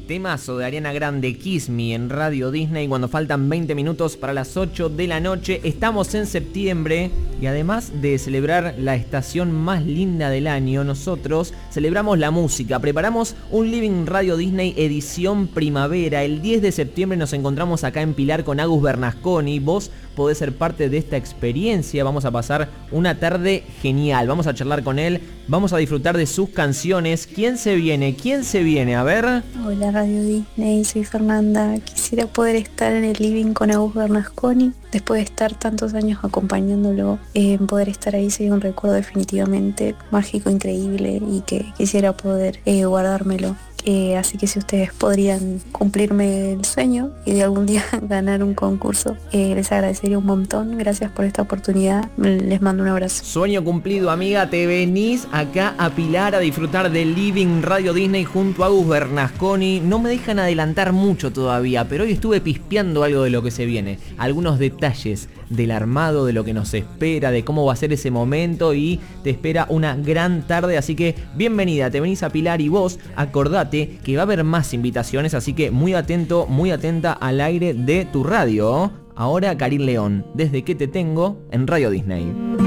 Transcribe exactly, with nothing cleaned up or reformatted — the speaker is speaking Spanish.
Temazo de Ariana Grande, Kiss Me, en Radio Disney, cuando faltan veinte minutos para las ocho de la noche. Estamos en septiembre y además de celebrar la estación más linda del año, nosotros celebramos la música. Preparamos un Living Radio Disney edición primavera. El diez de septiembre nos encontramos acá en Pilar con Agus Bernasconi. Vos podés ser parte de esta experiencia. Vamos a pasar una tarde genial. Vamos a charlar con él. Vamos a disfrutar de sus canciones. ¿Quién se viene? ¿Quién se viene? A ver. Hola Radio Disney, soy Fernanda. Quisiera poder estar en el living con Agus Bernasconi. Después de estar tantos años acompañándolo, eh, poder estar ahí sería un recuerdo definitivamente mágico, increíble, y que quisiera poder eh, guardármelo. Eh, así que si ustedes podrían cumplirme el sueño y de algún día ganar un concurso, eh, les agradecería un montón. Gracias por esta oportunidad. Les mando un abrazo. Sueño cumplido, amiga. Te venís acá a Pilar a disfrutar del Living Radio Disney junto a Agus Bernasconi. No me dejan adelantar mucho todavía, pero hoy estuve pispeando algo de lo que se viene. Algunos detalles del armado, de lo que nos espera, de cómo va a ser ese momento, y te espera una gran tarde. Así que bienvenida, te venís a Pilar, y vos acordate que va a haber más invitaciones, así que muy atento, muy atenta al aire de tu radio. Ahora Karin León, Desde que te tengo, en Radio Disney.